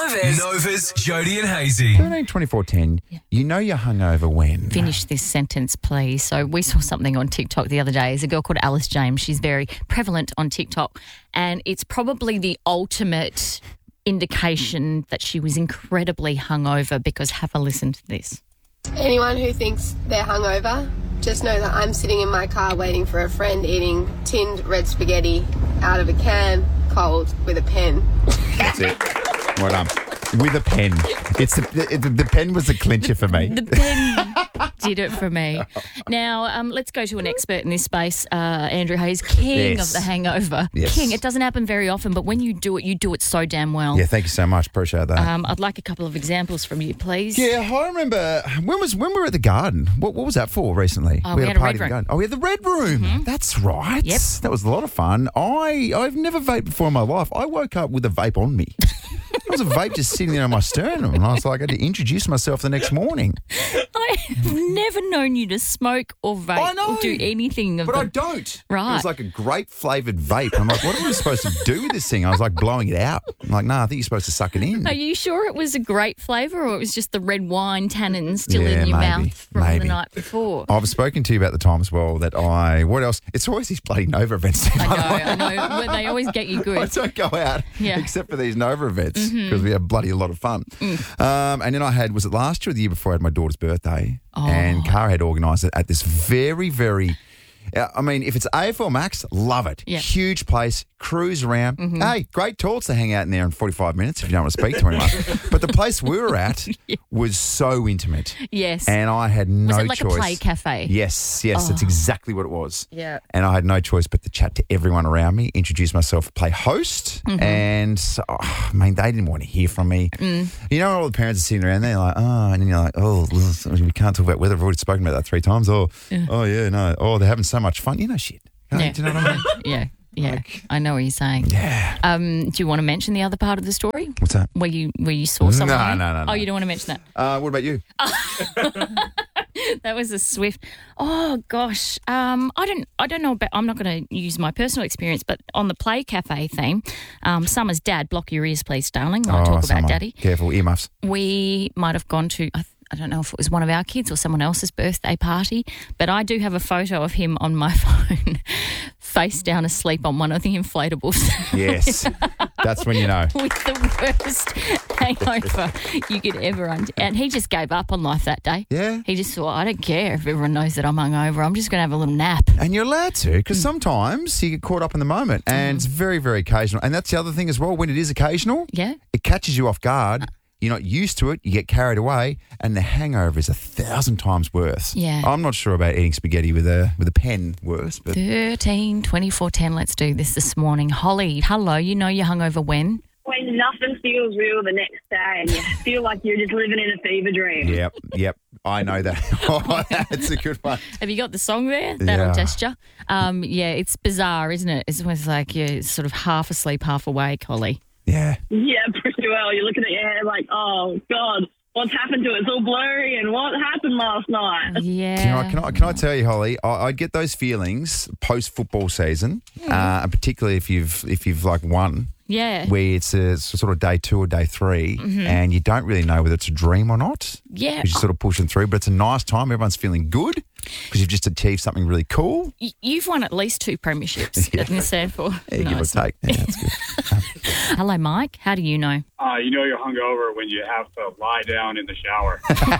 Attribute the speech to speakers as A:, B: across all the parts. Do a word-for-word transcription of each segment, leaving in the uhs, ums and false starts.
A: Novas.
B: Novas, Jody and Hazy.
C: thirteen twenty-four ten.
D: Yeah.
C: You know you're hungover when?
D: Finish this sentence, please. So we saw something on TikTok the other day. It's a girl called Alice James. She's very prevalent on TikTok, and it's probably the ultimate indication that she was incredibly hungover, because have a listen to this.
E: Anyone who thinks they're hungover, just know that I'm sitting in my car waiting for a friend eating tinned red spaghetti out of a can, cold, with a pen.
C: That's it. Well done. With a pen. It's the, the, the pen was the clincher for me.
D: The pen did it for me. Now, um, let's go to an expert in this space, uh, Andrew Hayes, king
C: Yes.
D: of the hangover.
C: Yes.
D: King. It doesn't happen very often, but when you do it, you do it so damn well.
C: Yeah, thank you so much. Appreciate that.
D: Um, I'd like a couple of examples from you, please.
C: Yeah, I remember when was when we were at the garden. What, what was that for recently?
D: Oh, we had a
C: party
D: red
C: at the
D: room.
C: garden. Oh, we had the red room. That's right.
D: Yep.
C: That was a lot of fun. I I've never vaped before in my life. I woke up with a vape on me. There was a vape just sitting there on my sternum, and I was like, I had to introduce myself the next morning.
D: I've never known you to smoke or vape
C: I know,
D: or do anything of
C: But
D: the...
C: I don't.
D: Right.
C: It was like a grape flavoured vape. I'm like, what am I supposed to do with this thing? I was like blowing it out. I'm like, nah, I think you're supposed to suck it in.
D: Are you sure it was a grape flavour, or it was just the red wine tannin still
C: Yeah,
D: in your
C: maybe,
D: mouth from
C: maybe.
D: the night before?
C: I've spoken to you about the time as well that I, what else? It's always these bloody Nova events.
D: I know, I know. But they always get you
C: I
D: good.
C: don't go out
D: Yeah.
C: except for these Nova events because
D: Mm-hmm.
C: we have bloody a lot of fun.
D: Mm.
C: Um, and then I had, was it last year or the year before I had my daughter's birthday?
D: Oh.
C: And Cara had organised it at this very, very, uh, I mean, if it's A F L Max, love it.
D: Yeah.
C: Huge place, cruise around.
D: Mm-hmm.
C: Hey, great talks to hang out in there in forty-five minutes if you don't want to speak to anyone. But the place we were at was so intimate.
D: Yes.
C: And I had no
D: was it like
C: choice.
D: a play cafe?
C: Yes, yes, that's
D: Oh.
C: exactly what it was.
D: Yeah.
C: And I had no choice but to chat to everyone around me, introduce myself, play host,
D: Mm-hmm.
C: and oh, I mean, they didn't want to hear from me.
D: Mm.
C: You know, all the parents are sitting around there like, oh, and then you're like, oh, we can't talk about weather. I've already spoken about that three times. Oh,
D: Yeah.
C: oh yeah, no. Oh, they're having so much fun. You know, shit. Hey,
D: Yeah.
C: Do you know what I mean?
D: Yeah. Yeah.
C: Like-
D: I know what you're saying.
C: Yeah.
D: Um, do you want to mention the other part of the story?
C: What's that?
D: Where you where you saw someone?
C: No,
D: there?
C: no, no, no.
D: Oh, you don't want to mention that?
C: Uh, what about you?
D: That was a swift. Oh gosh, um, I don't, I don't know about. I'm not going to use my personal experience, but on the play cafe theme, um, Summer's dad, block your ears, please, darling. When I talk about
C: someone.
D: Daddy,
C: Careful, earmuffs.
D: we might have gone to. I, th- I don't know if it was one of our kids or someone else's birthday party, but I do have a photo of him on my phone, face down asleep on one of the inflatables.
C: Yes. That's when you know.
D: With the worst hangover you could ever und- and he just gave up on life that day.
C: Yeah.
D: He just thought, I don't care if everyone knows that I'm hungover. I'm just going to have a little nap.
C: And you're allowed to,
D: Mm.
C: because sometimes you get caught up in the moment, and it's very, very occasional. And that's the other thing as well. When it is occasional,
D: Yeah.
C: it catches you off guard. You're not used to it. You get carried away, and the hangover is a thousand times worse.
D: Yeah.
C: I'm not sure about eating spaghetti with a with a pen worse, but
D: thirteen twenty-four ten. Let's do this this morning. Holly, hello. You know you're hungover when?
F: When nothing feels real the next day and you feel like you're just living in a fever dream.
C: yep, yep. I know that. Oh, that's a good one.
D: Have you got the song there? That'll
C: Yeah.
D: test you. Um, yeah, it's bizarre, isn't it? It's almost like you're sort of half asleep, half awake, Holly.
C: Yeah.
F: Yeah, pretty well. You're looking at your hair like, oh, God, what's happened to it? It's all blurry and what happened last night?
D: Yeah.
C: Can I, can I, can I tell you, Holly? I, I get those feelings post football season, uh, and particularly if you've if you've like won,
D: Yeah.
C: where it's a, it's a sort of day two or day three, and you don't really know whether it's a dream or not.
D: Yeah.
C: Because you're sort of pushing through, but it's a nice time. Everyone's feeling good because you've just achieved something really cool.
D: Y- You've won at least two premierships
C: Yeah.
D: in Stanford.
C: Yeah, give or
D: Nice.
C: take. Yeah, that's good.
D: Hello, Mike. How do you know?
G: Uh, you know you're hungover when you have to lie down in the shower.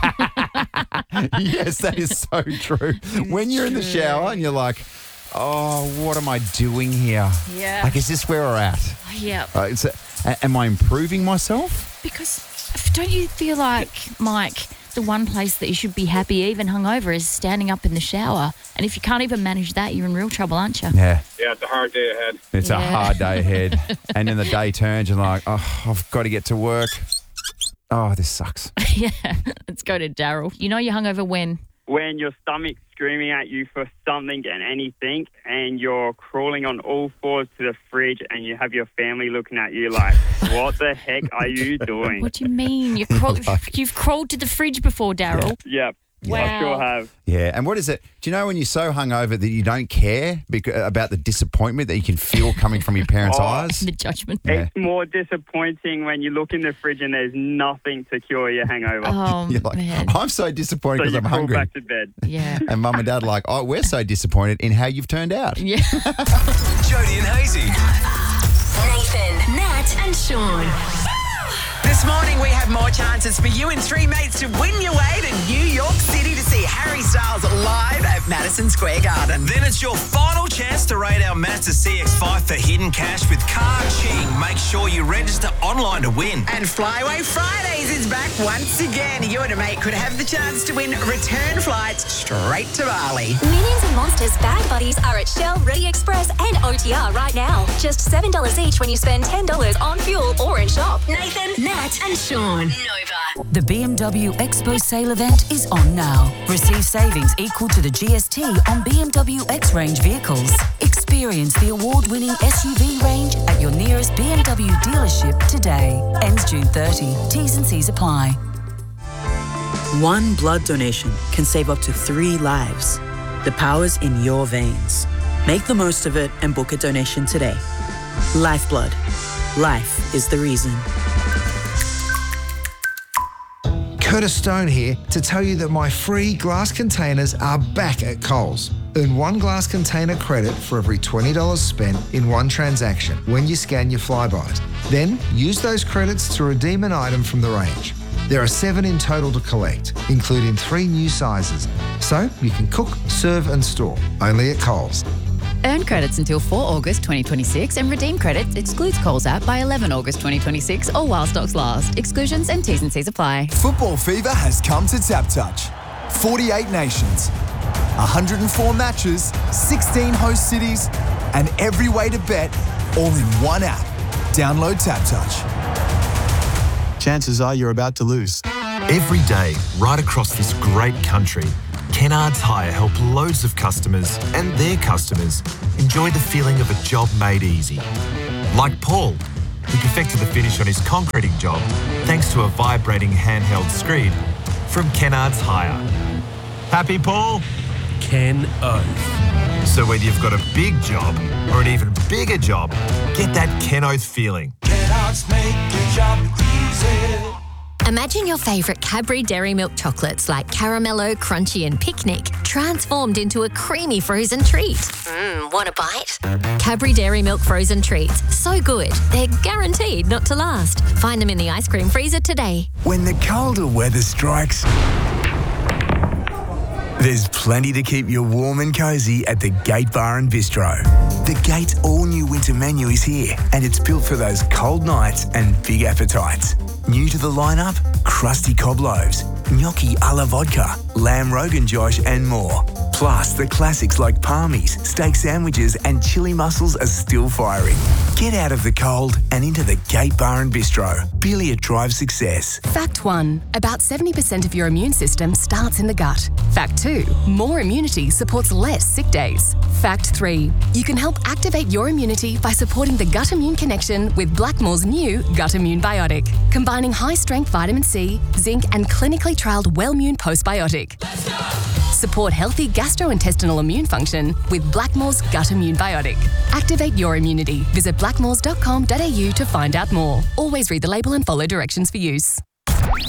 C: Yes, that is so true. When you're in the shower and you're like, oh, what am I doing here?
D: Yeah.
C: Like, is this where we're at?
D: Yeah.
C: Uh, it's a, a- am I improving myself?
D: Because don't you feel like, Mike, the one place that you should be happy, even hungover, is standing up in the shower? And if you can't even manage that, you're in real trouble, aren't you?
C: Yeah.
G: Yeah, it's a hard day ahead.
C: It's a
D: Yeah.
C: hard day ahead. And then the day turns and like, oh, I've got to get to work. Oh, this sucks.
D: Yeah. Let's go to Daryl. You know you're hungover when?
H: When your stomach's screaming at you for something and anything, and you're crawling on all fours to the fridge, and you have your family looking at you like, what the heck are you doing?
D: What do you mean? You crawl- you've crawled to the fridge before, Daryl.
H: Yep. I sure have.
C: Yeah, and what is it? Do you know when you're so hungover that you don't care because, about the disappointment that you can feel coming from your parents'
H: Oh.
C: eyes?
D: The judgment.
C: Yeah.
H: It's more disappointing when you look in the fridge and there's nothing to cure your hangover.
D: Oh,
C: You're like,
D: man.
C: I'm so disappointed
H: so
C: because
H: you
C: I'm
H: crawl
C: hungry.
H: back to bed.
D: Yeah.
C: And mum and dad are like, oh, we're so disappointed in how you've turned out.
D: Yeah.
B: Jody and Hazy.
A: Nathan, Nat, and Sean.
I: This morning we have more chances for you and three mates to win your way to New York City to see Harry Styles live at Madison Square Garden.
B: Then it's your final chance to rate our Mazda C X five for hidden cash with Car Ching. Make sure you register online to win.
I: And Flyway Fridays is back once again. You and a mate could have the chance to win return flights straight to Bali.
A: Minions and Monsters Bag Buddies are at Shell, Ready Express, and O T R right now. Just seven dollars each when you spend ten dollars on fuel or in shop. Nathan, Nat, and Sean. Nova.
J: The B M W Expo sale event is on now. Receive savings equal to the G S T on B M W X-Range vehicles. Experience the award-winning S U V range at your nearest B M W dealership today. Ends June thirtieth. T's and C's apply.
K: One blood donation can save up to three lives. The power's in your veins. Make the most of it and book a donation today. Lifeblood. Life is the reason.
L: Curtis Stone here to tell you that my free glass containers are back at Coles. Earn one glass container credit for every twenty dollars spent in one transaction when you scan your Flybys. Then use those credits to redeem an item from the range. There are seven in total to collect, including three new sizes. So you can cook, serve and store, only at Coles.
M: Earn credits until four August twenty twenty-six and redeem credits excludes Coles app by eleven August twenty twenty-six or while stocks last. Exclusions and T's and C's apply.
N: Football fever has come to Tap Touch. forty-eight nations, one hundred four matches, sixteen host cities, and every way to bet all in one app. Download Tap Touch.
O: Chances are you're about to lose.
P: Every day, right across this great country, Kennards Hire help loads of customers and their customers enjoy the feeling of a job made easy. Like Paul, who perfected the finish on his concreting job thanks to a vibrating handheld screed from Kennards Hire. Happy, Paul? Ken Oath. So whether you've got a big job or an even bigger job, get that Ken Oath feeling.
Q: Kennards make your job easy.
A: Imagine your favourite Cadbury Dairy Milk chocolates like Caramello, Crunchy and Picnic transformed into a creamy frozen treat. Mmm, want a bite? Cadbury Dairy Milk frozen treats. So good, they're guaranteed not to last. Find them in the ice cream freezer today.
R: When the colder weather strikes, there's plenty to keep you warm and cosy at the Gate Bar and Bistro. The Gate's all-new winter menu is here, and it's built for those cold nights and big appetites. New to the lineup, crusty cob loaves, gnocchi a la vodka, lamb rogan josh and more. Plus, the classics like palmies, steak sandwiches and chili mussels are still firing. Get out of the cold and into the Gate Bar and Bistro. Billiard drives success.
S: Fact one, about seventy percent of your immune system starts in the gut. Fact two, more immunity supports less sick days. Fact three, you can help activate your immunity by supporting the gut immune connection with Blackmore's new Gut Immune Biotic, combining high-strength vitamin C, zinc and clinically trialled Wellmune Postbiotic. Support healthy gastrointestinal immune function with Blackmore's Gut Immune Biotic. Activate your immunity. Visit blackmores dot com dot a u to find out more. Always read the label and follow directions for use.